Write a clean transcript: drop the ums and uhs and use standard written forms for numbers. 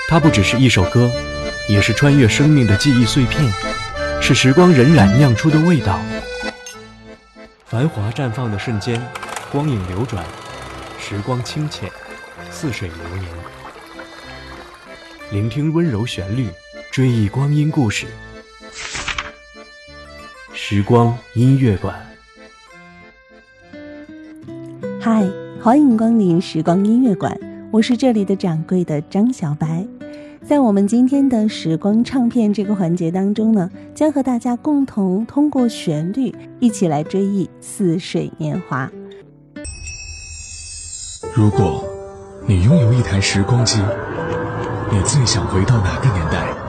它不只是一首歌，也是穿越生命的记忆碎片，是时光荏苒酿出的味道。繁华绽放的瞬间，光影流转，时光清浅，似水流年。聆听温柔旋律，追忆光阴故事。时光音乐馆。 嗨，欢迎光临时光音乐馆，我是这里的掌柜的张小白。在我们今天的时光唱片这个环节当中呢，将和大家共同通过旋律一起来追忆似水年华。 如果你拥有一台时光机，你最想回到哪个年代？